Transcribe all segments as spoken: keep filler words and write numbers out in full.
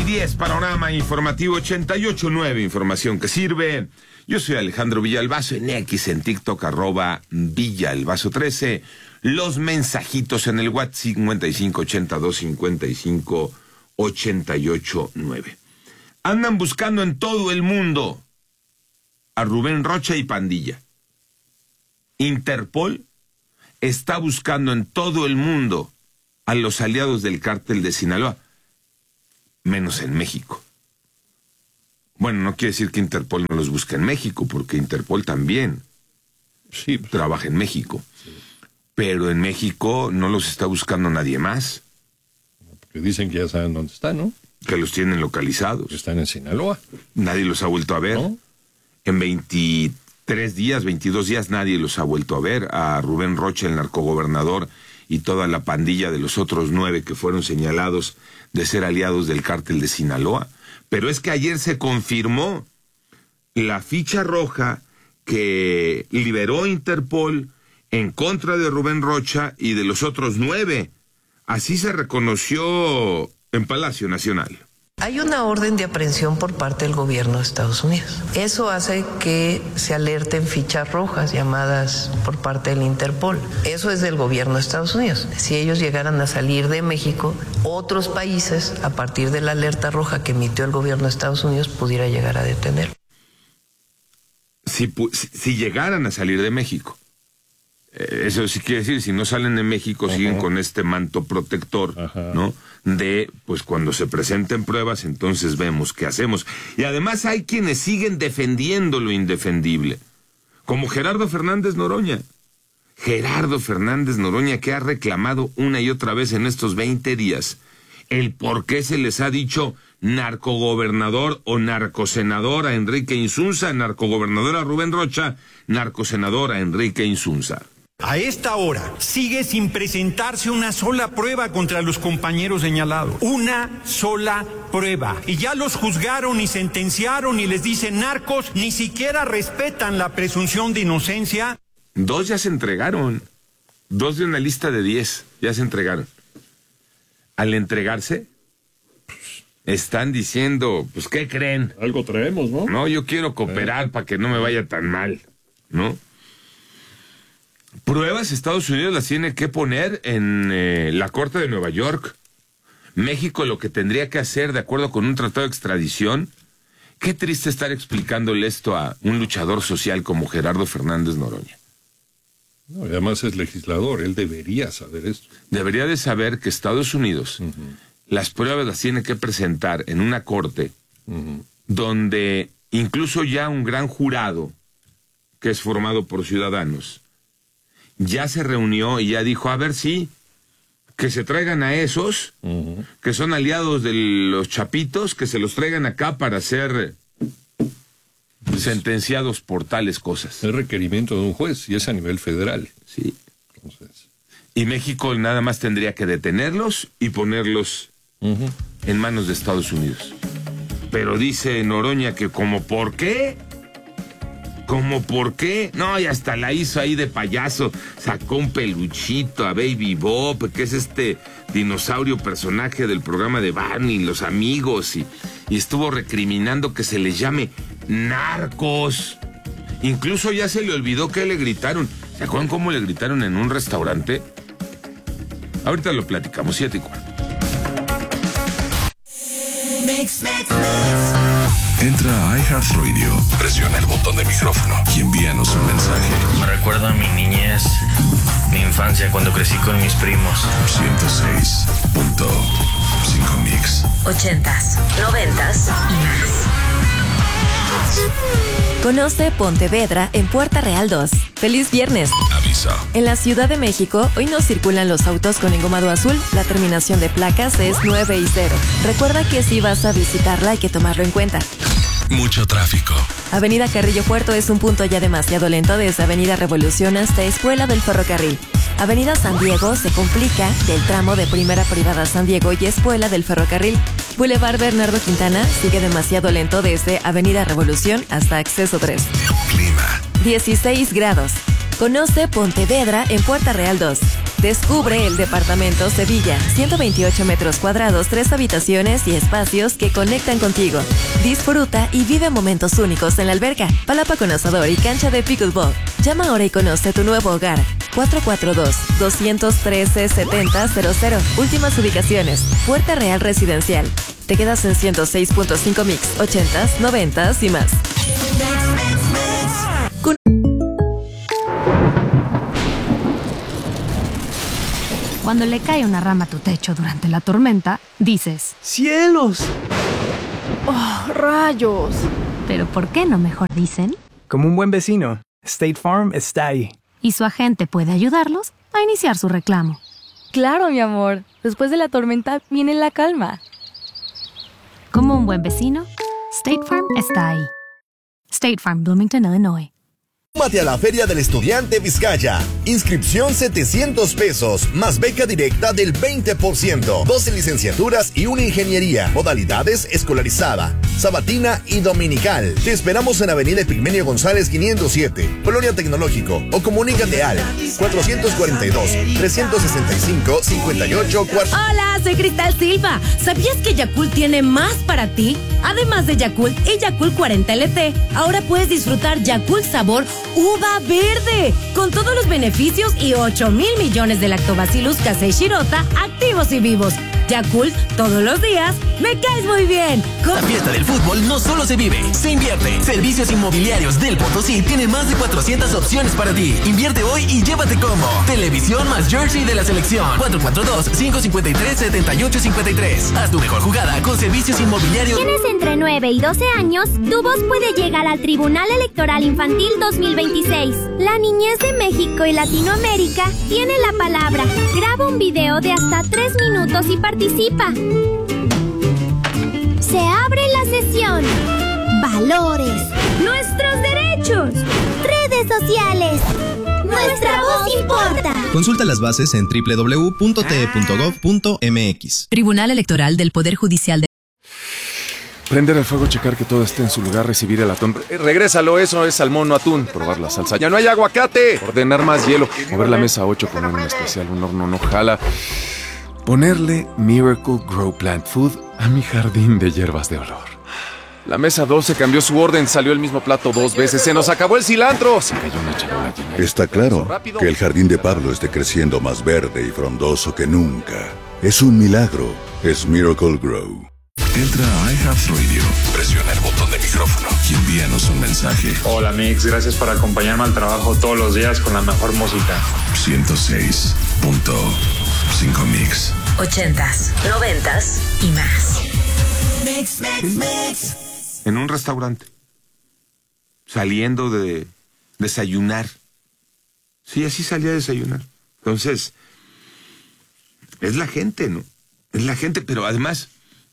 diez, Panorama Informativo ochenta y ocho punto nueve, información que sirve. Yo soy Alejandro Villalbazo, en X, en TikTok, arroba Villalbazo trece. Los mensajitos en el WhatsApp cincuenta y cinco ochenta y dos cincuenta y cinco ochenta y ocho nueve. Andan buscando en todo el mundo a Rubén Rocha y pandilla. Interpol está buscando en todo el mundo a los aliados del cártel de Sinaloa, menos en México. Bueno, no quiere decir que Interpol no los busque en México, porque Interpol también sí, trabaja en México. Sí. Pero en México no los está buscando nadie más. Porque dicen que ya saben dónde están, ¿no? Que los tienen localizados. Están en Sinaloa. Nadie los ha vuelto a ver. ¿No? En veintitrés días, veintidós días, nadie los ha vuelto a ver. A Rubén Rocha, el narcogobernador, y toda la pandilla de los otros nueve que fueron señalados de ser aliados del cártel de Sinaloa. Pero es que ayer se confirmó la ficha roja que liberó Interpol en contra de Rubén Rocha y de los otros nueve. Así se reconoció en Palacio Nacional. Hay una orden de aprehensión por parte del gobierno de Estados Unidos. Eso hace que se alerten fichas rojas llamadas por parte del Interpol. Eso es del gobierno de Estados Unidos. Si ellos llegaran a salir de México, otros países, a partir de la alerta roja que emitió el gobierno de Estados Unidos, pudiera llegar a detener. Si, si, si llegaran a salir de México. Eso sí quiere decir, si no salen de México, uh-huh. siguen con este manto protector, uh-huh. ¿no? De, pues cuando se presenten pruebas, entonces vemos qué hacemos. Y además hay quienes siguen defendiendo lo indefendible, como Gerardo Fernández Noroña. Gerardo Fernández Noroña, que ha reclamado una y otra vez en estos veinte días el por qué se les ha dicho narcogobernador o narcosenador a Enrique Insunza, narcogobernador a Rubén Rocha, narcosenador a Enrique Insunza. A esta hora sigue sin presentarse una sola prueba contra los compañeros señalados. Una sola prueba. Y ya los juzgaron y sentenciaron y les dicen narcos, ni siquiera respetan la presunción de inocencia. Dos ya se entregaron. Dos de una lista de diez ya se entregaron. Al entregarse, están diciendo, pues, ¿qué creen? Algo traemos, ¿no? No, yo quiero cooperar eh. para que no me vaya tan mal, ¿no? Pruebas Estados Unidos las tiene que poner en eh, la Corte de Nueva York. México lo que tendría que hacer, de acuerdo con un tratado de extradición. Qué triste estar explicándole esto a un luchador social como Gerardo Fernández Noroña. No, además es legislador, él debería saber esto. Debería de saber que Estados Unidos uh-huh. las pruebas las tiene que presentar en una corte uh-huh. donde incluso ya un gran jurado, que es formado por ciudadanos, ya se reunió y ya dijo, a ver, sí, que se traigan a esos, uh-huh. que son aliados de los chapitos, que se los traigan acá para ser pues, sentenciados por tales cosas. Es requerimiento de un juez y es a nivel federal. Sí. Entonces. Y México nada más tendría que detenerlos y ponerlos uh-huh. en manos de Estados Unidos. Pero dice Noroña que como, ¿por qué? ¿Cómo por qué? No, y hasta la hizo ahí de payaso. Sacó un peluchito a Baby Bob, que es este dinosaurio personaje del programa de Barney, Los Amigos, y, y estuvo recriminando que se les llame narcos. Incluso ya se le olvidó que le gritaron. ¿Se acuerdan cómo le gritaron en un restaurante? Ahorita lo platicamos, siete y cuarto. Mix, mix, mix. Entra a iHeartRadio, presiona el botón de micrófono y envíanos un mensaje. Me recuerda a mi niñez, mi infancia cuando crecí con mis primos. ciento seis punto cinco Mix. Ochentas, noventas y más. Conoce Pontevedra en Puerta Real dos. ¡Feliz viernes! Aviso. En la Ciudad de México, hoy no circulan los autos con engomado azul. La terminación de placas es nueve y cero. Recuerda que si vas a visitarla hay que tomarlo en cuenta. Mucho tráfico. Avenida Carrillo Puerto es un punto ya demasiado lento desde Avenida Revolución hasta Escuela del Ferrocarril. Avenida San Diego se complica del tramo de Primera Privada San Diego y Escuela del Ferrocarril. Boulevard Bernardo Quintana sigue demasiado lento desde Avenida Revolución hasta Acceso tres. Clima. dieciséis grados. Conoce Pontevedra en Puerta Real dos. Descubre el departamento Sevilla, ciento veintiocho metros cuadrados, tres habitaciones y espacios que conectan contigo. Disfruta y vive momentos únicos en la alberca, palapa con asador y cancha de pickleball. Llama ahora y conoce tu nuevo hogar. cuatro cuatro dos, dos uno tres, siete cero cero cero. Últimas ubicaciones. Puerta Real Residencial. Te quedas en ciento seis punto cinco mix, ochentas, noventas y más. Con... Cuando le cae una rama a tu techo durante la tormenta, dices: ¡cielos! ¡Oh, rayos! Pero ¿por qué no mejor dicen? Como un buen vecino, State Farm está ahí. Y su agente puede ayudarlos a iniciar su reclamo. Claro, mi amor. Después de la tormenta viene la calma. Como un buen vecino, State Farm está ahí. State Farm, Bloomington, Illinois. Súmate a la Feria del Estudiante Vizcaya. Inscripción setecientos pesos, más beca directa del veinte por ciento. doce licenciaturas y una ingeniería. Modalidades escolarizada, sabatina y dominical. Te esperamos en Avenida Epigmenio González quinientos siete, Colonia Tecnológico. O comunícate al cuatrocientos cuarenta y dos, trescientos sesenta y cinco, cincuenta y ocho. Hola, soy Cristal Silva. ¿Sabías que Yakult tiene más para ti? Además de Yakult y Yakult cuarenta L T, ahora puedes disfrutar Yakult sabor uva verde, con todos los beneficios y ocho mil millones de lactobacillus casei shirota activos y vivos. Yakult, todos los días, me caes muy bien. Con... La fiesta del fútbol no solo se vive, se invierte. Servicios Inmobiliarios del Potosí tiene más de cuatrocientas opciones para ti. Invierte hoy y llévate combo. Televisión más jersey de la selección. cuatro cuatro dos, cinco cinco tres, siete ocho cinco tres. Haz tu mejor jugada con Servicios Inmobiliarios. Tienes entre nueve y doce años, tu voz puede llegar al Tribunal Electoral Infantil dos mil veintiséis. La niñez de México y Latinoamérica tiene la palabra. Graba un video de hasta tres minutos y participa. Participa. Se abre la sesión. Valores. Nuestros derechos. Redes sociales. Nuestra voz importa. Consulta las bases en doble u doble u doble u punto t e punto gov punto m x. Tribunal Electoral del Poder Judicial de... Prender el fuego, checar que todo esté en su lugar, recibir el atún. Eh, regrésalo, eso es salmón, no atún. Probar la salsa. ¡Ya no hay aguacate! Ordenar más hielo. Mover la mesa ocho, poner un especial, un horno no jala. Ponerle Miracle Grow Plant Food a mi jardín de hierbas de olor. La mesa doce cambió su orden, salió el mismo plato dos veces, se nos acabó el cilantro. Se cayó una charola llena. Está claro que el jardín de Pablo esté creciendo más verde y frondoso que nunca. Es un milagro, es Miracle Grow. Entra a iHeartRadio, presiona el botón de micrófono y envíanos un mensaje. Hola Mix, gracias por acompañarme al trabajo todos los días con la mejor música. ciento seis punto cinco Mix. Ochentas, noventas y más. Mix, mix, mix. En un restaurante, saliendo de desayunar. Sí, así salía a desayunar. Entonces, es la gente, ¿no? Es la gente, pero además,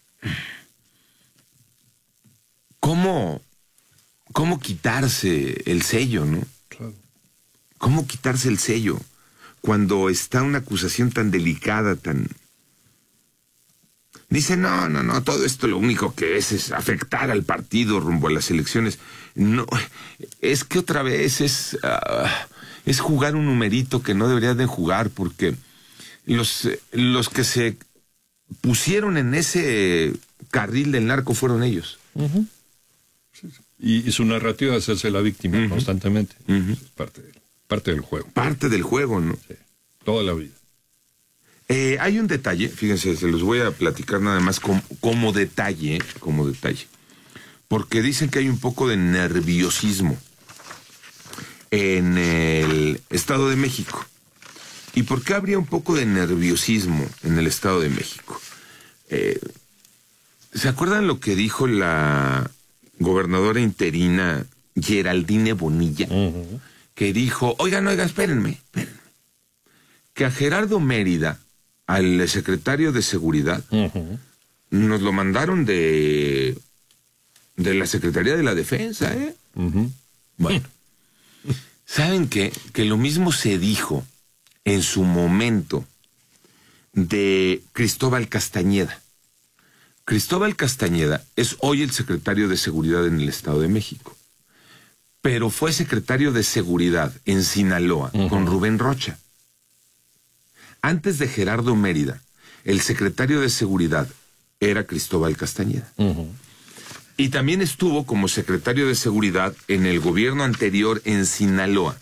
¿cómo, cómo quitarse el sello, no? Claro. ¿Cómo quitarse el sello cuando está una acusación tan delicada, tan... Dice, no, no, no, todo esto lo único que es es afectar al partido rumbo a las elecciones. No, es que otra vez es, uh, es jugar un numerito que no deberían de jugar, porque los, los que se pusieron en ese carril del narco fueron ellos. Uh-huh. Sí, sí. Y, y su narrativa es hacerse la víctima uh-huh. constantemente. Uh-huh. Es parte, de, parte del juego. Parte del juego, ¿no? Sí, toda la vida. Eh, hay un detalle, fíjense, se los voy a platicar nada más como, como detalle, como detalle, porque dicen que hay un poco de nerviosismo en el Estado de México. ¿Y por qué habría un poco de nerviosismo en el Estado de México? Eh, ¿Se acuerdan lo que dijo la gobernadora interina Geraldine Bonilla? Uh-huh. Que dijo, oigan, oigan, espérenme, espérenme, que a Gerardo Mérida, al secretario de Seguridad, uh-huh. nos lo mandaron de de la Secretaría de la Defensa, ¿eh? Uh-huh. Bueno, ¿saben qué? Que lo mismo se dijo en su momento de Cristóbal Castañeda. Cristóbal Castañeda es hoy el secretario de Seguridad en el Estado de México, pero fue secretario de Seguridad en Sinaloa uh-huh. con Rubén Rocha. antes de Gerardo Mérida, el secretario de Seguridad era Cristóbal Castañeda. Uh-huh. Y también estuvo como secretario de Seguridad en el gobierno anterior en Sinaloa.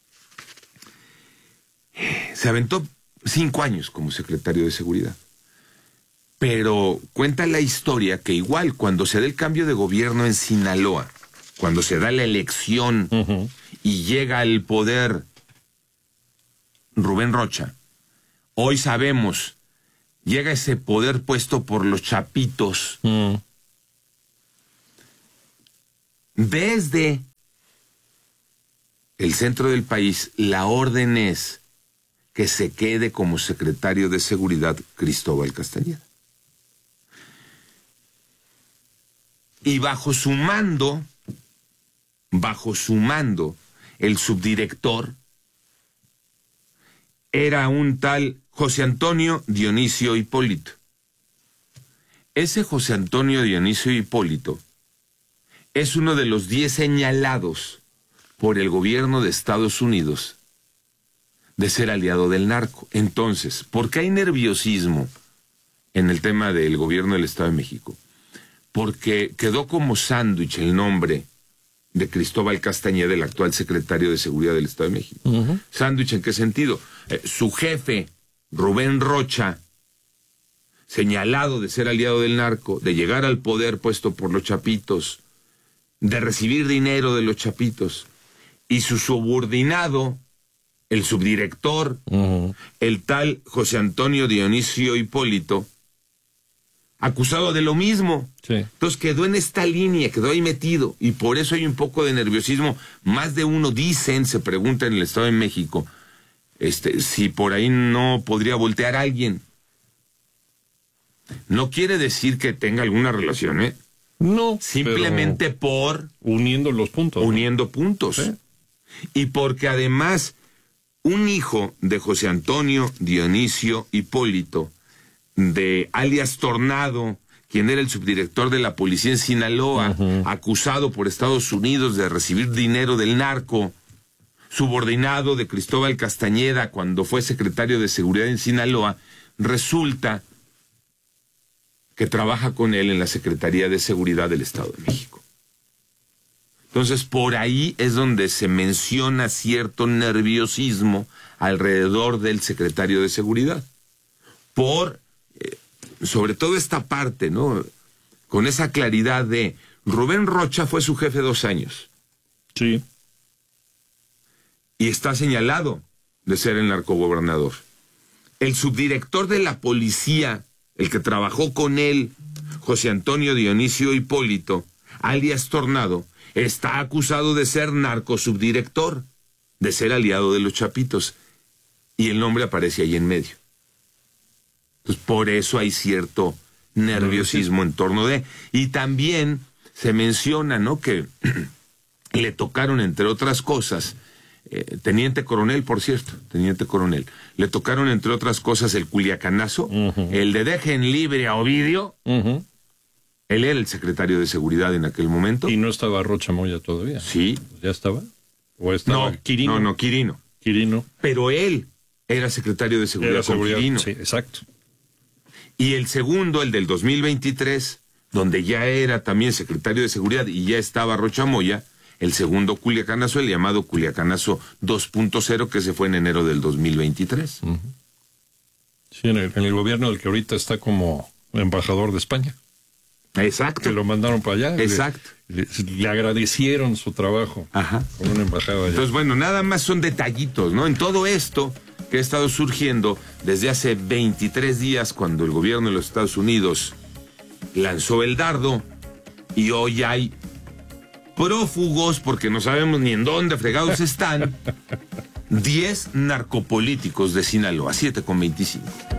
Se aventó cinco años como secretario de Seguridad. Pero cuenta la historia que igual cuando se da el cambio de gobierno en Sinaloa, cuando se da la elección uh-huh. y llega al poder Rubén Rocha, hoy sabemos, llega ese poder puesto por los chapitos. Uh-huh. Desde el centro del país, la orden es que se quede como secretario de Seguridad Cristóbal Castañeda. Y bajo su mando, bajo su mando, el subdirector era un tal José Antonio Dionisio Hipólito. Ese José Antonio Dionisio Hipólito es uno de los diez señalados por el gobierno de Estados Unidos de ser aliado del narco. Entonces, ¿por qué hay nerviosismo en el tema del gobierno del Estado de México? Porque quedó como sándwich el nombre de Cristóbal Castañeda, el actual secretario de Seguridad del Estado de México. Uh-huh. ¿Sándwich en qué sentido? Eh, su jefe, Rubén Rocha, señalado de ser aliado del narco, de llegar al poder puesto por los chapitos, de recibir dinero de los chapitos, y su subordinado, el subdirector, uh-huh. el tal José Antonio Dionisio Hipólito, acusado de lo mismo. Sí. Entonces quedó en esta línea, quedó ahí metido, y por eso hay un poco de nerviosismo. Más de uno dicen, se pregunta en el Estado de México, este, si por ahí no podría voltear a alguien. No quiere decir que tenga alguna relación, ¿eh? No. Simplemente por... Uniendo los puntos. Uniendo ¿no? puntos. ¿Sí? Y porque además, un hijo de José Antonio Dionisio Hipólito, de alias Tornado, quien era el subdirector de la policía en Sinaloa, uh-huh. acusado por Estados Unidos de recibir dinero del narco, subordinado de Cristóbal Castañeda cuando fue secretario de Seguridad en Sinaloa, resulta que trabaja con él en la Secretaría de Seguridad del Estado de México. Entonces, por ahí es donde se menciona cierto nerviosismo alrededor del secretario de Seguridad. Por, eh, sobre todo esta parte, ¿no? Con esa claridad de, Rubén Rocha fue su jefe dos años. Sí. Y está señalado de ser el narcogobernador. El subdirector de la policía, el que trabajó con él, José Antonio Dionisio Hipólito, alias Tornado, está acusado de ser narcosubdirector, de ser aliado de los chapitos, y el nombre aparece ahí en medio. Entonces, por eso hay cierto nerviosismo en torno de... Y también se menciona, ¿no?, que le tocaron, entre otras cosas, eh, teniente coronel, por cierto, teniente coronel, le tocaron, entre otras cosas, el culiacanazo, uh-huh. el de dejen libre a Ovidio. Uh-huh. Él era el secretario de Seguridad en aquel momento. ¿Y no estaba Rocha Moya todavía? Sí. ¿Ya estaba? ¿O estaba no, Quirino? No, no, Quirino. Quirino. Pero él era secretario de Seguridad era con seguridad, Quirino. Sí, exacto. Y el segundo, el del dos mil veintitrés, donde ya era también secretario de Seguridad y ya estaba Rocha Moya, el segundo culiacanazo, el llamado culiacanazo dos punto cero, que se fue en enero del dos mil veintitrés. Uh-huh. Sí, en el, en el gobierno del que ahorita está como embajador de España. Exacto. Que lo mandaron para allá. Exacto. Le, le, le agradecieron su trabajo. Ajá. Con una embajada allá. Entonces, bueno, nada más son detallitos, ¿no? En todo esto que ha estado surgiendo desde hace veintitrés días, cuando el gobierno de los Estados Unidos lanzó el dardo, y hoy hay prófugos, porque no sabemos ni en dónde fregados están, diez narcopolíticos de Sinaloa, siete con veinticinco.